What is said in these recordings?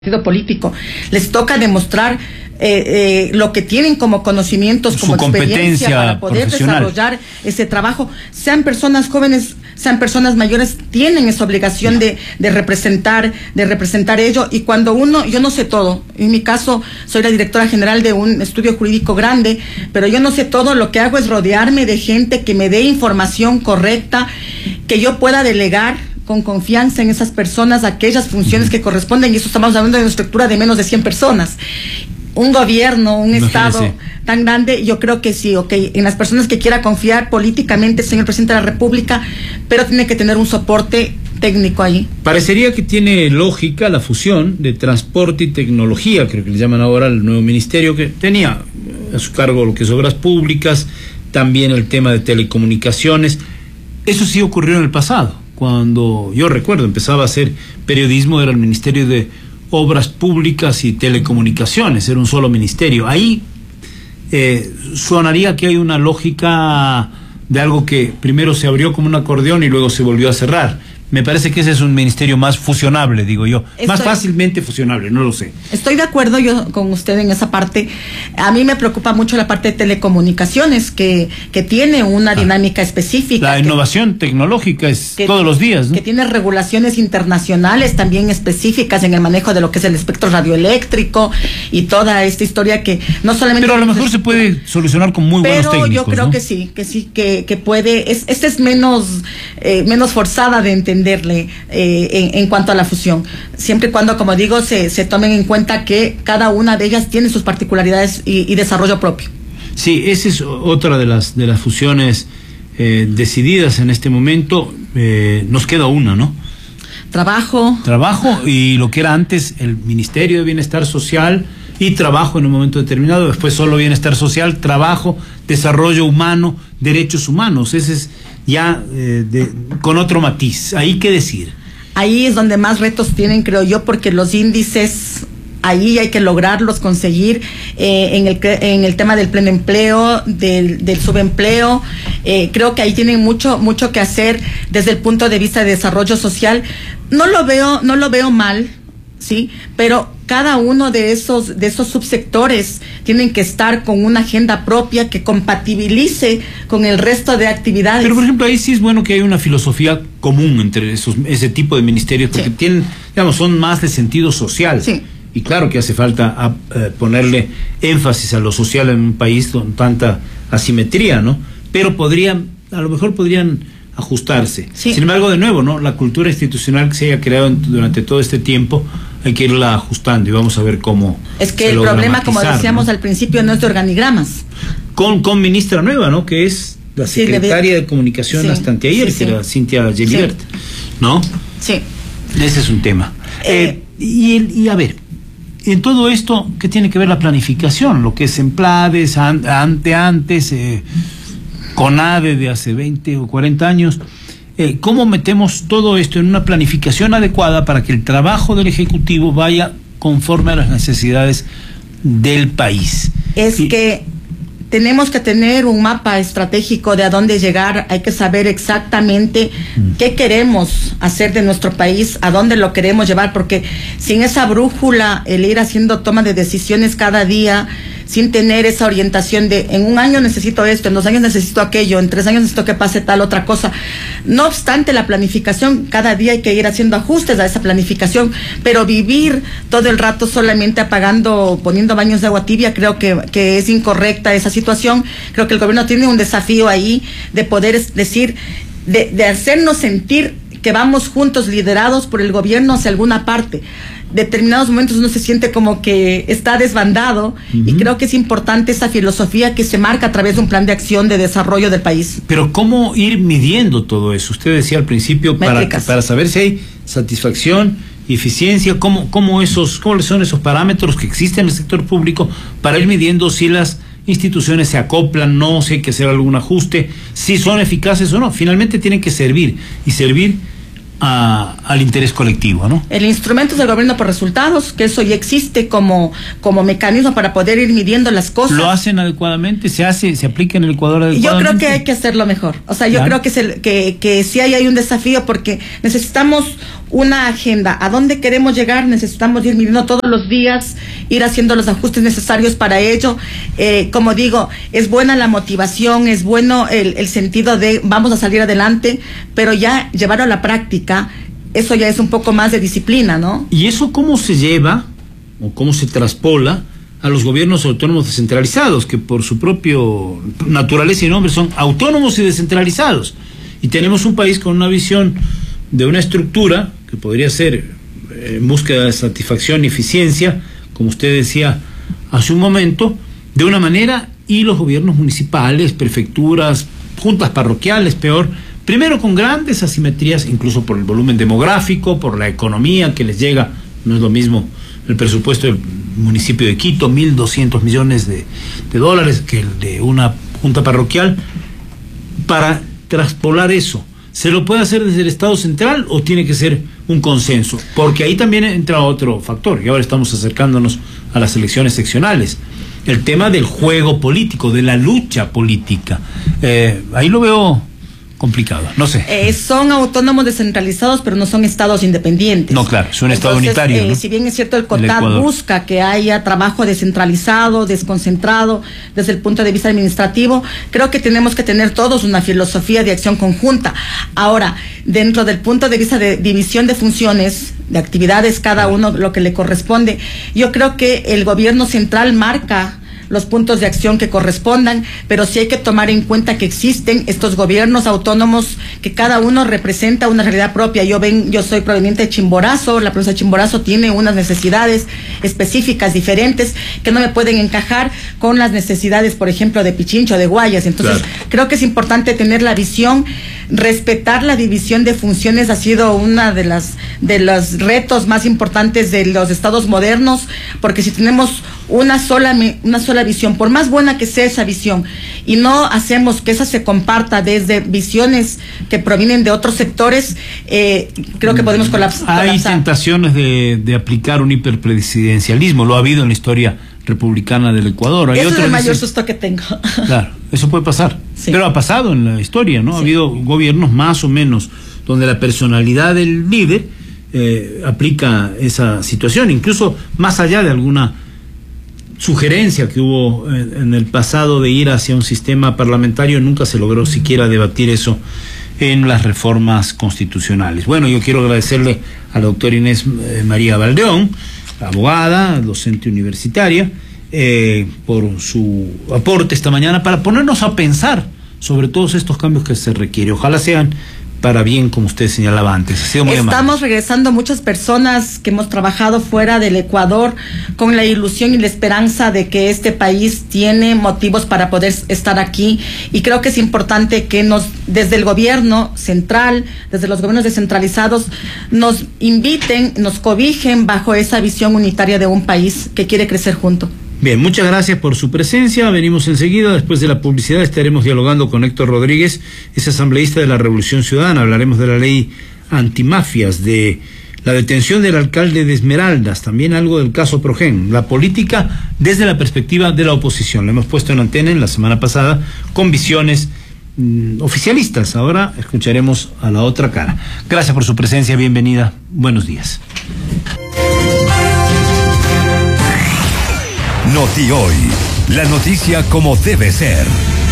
partido político, les toca demostrar lo que tienen como conocimientos, como experiencia para poder desarrollar ese trabajo, sean personas jóvenes, sean personas mayores, tienen esa obligación de representar ello. Y cuando yo no sé todo, en mi caso soy la directora general de un estudio jurídico grande, pero yo no sé todo, lo que hago es rodearme de gente que me dé información correcta, que yo pueda delegar con confianza en esas personas aquellas funciones que corresponden, y eso estamos hablando de una estructura de menos de 100 personas. Un gobierno, un Estado tan grande, yo creo que sí, en las personas que quiera confiar políticamente, señor presidente de la República, pero tiene que tener un soporte técnico ahí. Parecería que tiene lógica la fusión de transporte y tecnología, creo que le llaman ahora el nuevo ministerio, que tenía a su cargo lo que es obras públicas, también el tema de telecomunicaciones. Eso sí ocurrió en el pasado. Cuando yo recuerdo, empezaba a hacer periodismo, era el Ministerio de Obras Públicas y Telecomunicaciones, era un solo ministerio. Ahí sonaría que hay una lógica de algo que primero se abrió como un acordeón y luego se volvió a cerrar. Me parece que ese es un ministerio más fusionable, digo yo, más fácilmente fusionable, no lo sé. Estoy de acuerdo yo con usted en esa parte. A mí me preocupa mucho la parte de telecomunicaciones, que tiene una dinámica específica. La innovación tecnológica es todos los días, ¿no? Que tiene regulaciones internacionales también específicas en el manejo de lo que es el espectro radioeléctrico y toda esta historia que no solamente... Pero a lo mejor se puede solucionar con muy buenos técnicos, yo creo, ¿no? que puede, esta es menos forzada de entender. En cuanto a la fusión, siempre y cuando, como digo, se tomen en cuenta que cada una de ellas tiene sus particularidades y desarrollo propio. Sí, esa es otra de las fusiones decididas en este momento. Nos queda una, ¿no? Trabajo y lo que era antes el Ministerio de Bienestar Social y Trabajo en un momento determinado, después solo Bienestar Social, Trabajo, Desarrollo Humano, Derechos Humanos. Ese es ya con otro matiz. ¿Ahí qué decir? Ahí es donde más retos tienen, creo yo, porque los índices ahí hay que lograrlos conseguir en el tema del pleno empleo, del subempleo. Creo que ahí tienen mucho que hacer desde el punto de vista de desarrollo social. No lo veo mal, sí, pero cada uno de esos subsectores tienen que estar con una agenda propia que compatibilice con el resto de actividades. Pero, por ejemplo, ahí sí es bueno que haya una filosofía común entre ese tipo de ministerios, porque tienen, son más de sentido social. Sí. Y claro que hace falta ponerle énfasis a lo social en un país con tanta asimetría, ¿no? Pero a lo mejor podrían ajustarse. Sí. Sin embargo, de nuevo, ¿no? La cultura institucional que se haya creado durante todo este tiempo hay que irla ajustando y vamos a ver cómo. Es que el problema, como decíamos, ¿no? Al principio, no es de organigramas. Con ministra nueva, ¿no? Que es la secretaria de Comunicación hasta anteayer, que era Cintia Gelibert, ¿no? Sí. Ese es un tema. Y a ver, en todo esto, ¿qué tiene que ver la planificación? Lo que es Emplades, antes, CONADE de hace 20 o 40 años. ¿Cómo metemos todo esto en una planificación adecuada para que el trabajo del Ejecutivo vaya conforme a las necesidades del país? Que tenemos que tener un mapa estratégico de a dónde llegar. Hay que saber exactamente qué queremos hacer de nuestro país, a dónde lo queremos llevar, porque sin esa brújula, el ir haciendo toma de decisiones cada día, sin tener esa orientación de en un año necesito esto, en 2 años necesito aquello, en 3 años necesito que pase tal otra cosa. No obstante, la planificación, cada día hay que ir haciendo ajustes a esa planificación, pero vivir todo el rato solamente poniendo baños de agua tibia, creo que es incorrecta esa situación. Creo que el gobierno tiene un desafío ahí de poder decir, de hacernos sentir que vamos juntos, liderados por el gobierno hacia alguna parte. Determinados momentos uno se siente como que está desbandado, y creo que es importante esa filosofía que se marca a través de un plan de acción de desarrollo del país. Pero ¿cómo ir midiendo todo eso? Usted decía al principio, para saber si hay satisfacción y eficiencia, ¿cómo son esos parámetros que existen en el sector público para ir midiendo si las instituciones se acoplan, si hay que hacer algún ajuste, si son eficaces o no? Finalmente tienen que servir, y servir al interés colectivo, ¿no? El instrumento es el gobierno por resultados, que eso ya existe como mecanismo para poder ir midiendo las cosas. ¿Lo hacen adecuadamente? ¿Se aplica en el Ecuador adecuadamente? Yo creo que hay que hacerlo mejor. O sea, yo creo que sí hay un desafío, porque necesitamos una agenda. ¿A dónde queremos llegar? Necesitamos ir midiendo todos los días, ir haciendo los ajustes necesarios para ello. Como digo, es buena la motivación, es bueno el sentido de vamos a salir adelante, pero ya llevarlo a la práctica, eso ya es un poco más de disciplina, ¿no? ¿Y eso cómo se lleva o cómo se traspola a los gobiernos autónomos descentralizados, que por su propio naturaleza y nombre son autónomos y descentralizados? Y tenemos un país con una visión de una estructura que podría ser en búsqueda de satisfacción y eficiencia, como usted decía hace un momento, de una manera, y los gobiernos municipales, prefecturas, juntas parroquiales, peor, primero con grandes asimetrías, incluso por el volumen demográfico, por la economía que les llega. No es lo mismo el presupuesto del municipio de Quito, 1.200 millones de dólares, que el de una junta parroquial. Para traspolar eso, ¿se lo puede hacer desde el Estado central o tiene que ser un consenso? Porque ahí también entra otro factor, y ahora estamos acercándonos a las elecciones seccionales, el tema del juego político, de la lucha política. Ahí lo veo complicado, no sé. Son autónomos descentralizados, pero no son estados independientes. No, claro, es un estado unitario, ¿no? Si bien es cierto, el COTAD busca que haya trabajo descentralizado, desconcentrado, desde el punto de vista administrativo, creo que tenemos que tener todos una filosofía de acción conjunta. Ahora, dentro del punto de vista de división de funciones, de actividades, cada uno lo que le corresponde, yo creo que el gobierno central marca los puntos de acción que correspondan, pero sí hay que tomar en cuenta que existen estos gobiernos autónomos que cada uno representa una realidad propia. Yo soy proveniente de Chimborazo, la provincia de Chimborazo tiene unas necesidades específicas, diferentes, que no me pueden encajar con las necesidades, por ejemplo, de Pichincho, de Guayas. Entonces, creo que es importante tener la visión, respetar la división de funciones. Ha sido una de los retos más importantes de los estados modernos, porque si tenemos una sola visión, por más buena que sea esa visión, y no hacemos que esa se comparta desde visiones que provienen de otros sectores, creo que podemos colapsar. Hay tentaciones de aplicar un hiperpresidencialismo, lo ha habido en la historia republicana del Ecuador. Eso es el mayor susto que tengo. Claro, eso puede pasar, sí. Pero ha pasado en la historia, ¿no? Sí. Ha habido gobiernos más o menos donde la personalidad del líder aplica esa situación, incluso más allá de alguna sugerencia que hubo en el pasado de ir hacia un sistema parlamentario. Nunca se logró siquiera debatir eso en las reformas constitucionales. Bueno, yo quiero agradecerle a la doctora Inés María Valdeón, abogada, docente universitaria, por su aporte esta mañana para ponernos a pensar sobre todos estos cambios que se requiere. Ojalá sean para bien, como usted señalaba antes. Ha sido muy amable. Estamos regresando muchas personas que hemos trabajado fuera del Ecuador con la ilusión y la esperanza de que este país tiene motivos para poder estar aquí, y creo que es importante que desde el gobierno central, desde los gobiernos descentralizados, nos inviten, nos cobijen bajo esa visión unitaria de un país que quiere crecer junto. Bien, muchas gracias por su presencia. Venimos enseguida. Después de la publicidad estaremos dialogando con Héctor Rodríguez, es asambleísta de la Revolución Ciudadana. Hablaremos de la ley antimafias, de la detención del alcalde de Esmeraldas, también algo del caso Progen, la política desde la perspectiva de la oposición. Lo hemos puesto en antena en la semana pasada con visiones oficialistas. Ahora escucharemos a la otra cara. Gracias por su presencia. Bienvenida. Buenos días. Noti Hoy, la noticia como debe ser.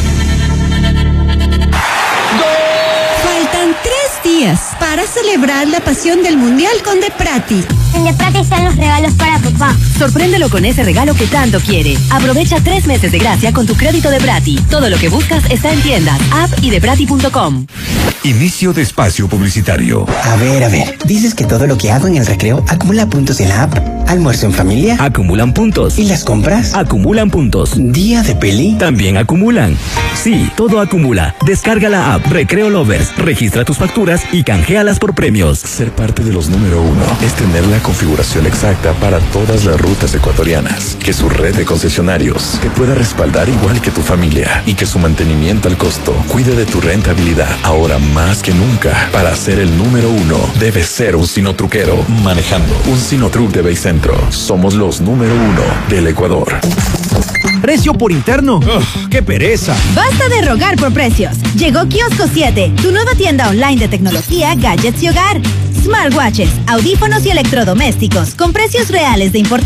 Faltan 3 días para celebrar la pasión del Mundial con De Prati. En De Prati están los regalos para papá. Sorpréndelo con ese regalo que tanto quiere. Aprovecha 3 meses de gracia con tu crédito De Prati. Todo lo que buscas está en tiendas, app y deprati.com. Inicio de espacio publicitario. A ver, dices que todo lo que hago en el recreo acumula puntos en la app. Almuerzo en familia. Acumulan puntos. ¿Y las compras? Acumulan puntos. ¿Día de peli? También acumulan. Sí, todo acumula. Descarga la app Recreo Lovers, registra tus facturas y canjealas por premios. Ser parte de los número 1 es tener la configuración exacta para todas las rutas ecuatorianas, que su red de concesionarios te pueda respaldar igual que tu familia y que su mantenimiento al costo cuide de tu rentabilidad. Ahora más que nunca, para ser el número 1, debes ser un sinotruquero manejando un Sinotruc de Baycentro. Somos los número 1 del Ecuador. ¿Precio por interno? ¡Qué pereza! Basta de rogar por precios. Llegó Kiosco 7, tu nueva tienda online de tecnología, gadgets y hogar. Smartwatches, audífonos y electrodomésticos con precios reales de importación